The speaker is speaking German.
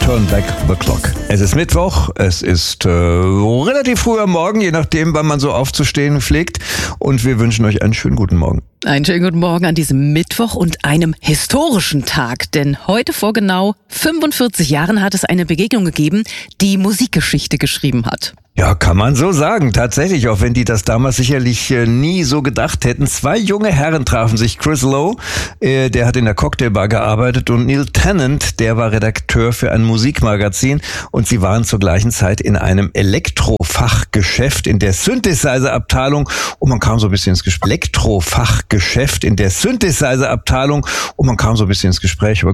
Turn Back the Clock. Es ist Mittwoch, es ist relativ früh am Morgen, je nachdem, wann man so aufzustehen pflegt. Und wir wünschen euch einen schönen guten Morgen. Einen schönen guten Morgen an diesem Mittwoch und einem historischen Tag. Denn heute vor genau 45 Jahren hat es eine Begegnung gegeben, die Musikgeschichte geschrieben hat. Ja, kann man so sagen. Tatsächlich, auch wenn die das damals sicherlich nie so gedacht hätten. Zwei junge Herren trafen sich. Chris Lowe, der hat in der Cocktailbar gearbeitet, und Neil Tennant, der war Redakteur für ein Musikmagazin. Und sie waren zur gleichen Zeit in einem Elektrofachgeschäft in der Synthesizer-Abteilung. Und man kam so ein bisschen ins Gespräch. Elektrofachgeschäft in der Synthesizer-Abteilung. Und man kam so ein bisschen ins Gespräch über